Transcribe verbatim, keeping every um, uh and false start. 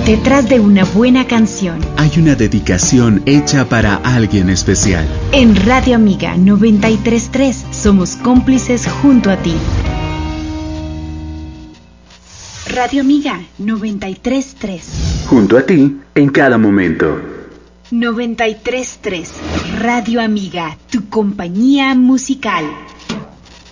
Detrás de una buena canción hay una dedicación hecha para alguien especial. En Radio Amiga noventa y tres punto tres somos cómplices junto a ti. Radio Amiga noventa y tres punto tres. Junto a ti en cada momento. noventa y tres punto tres. Radio Amiga, tu compañía musical.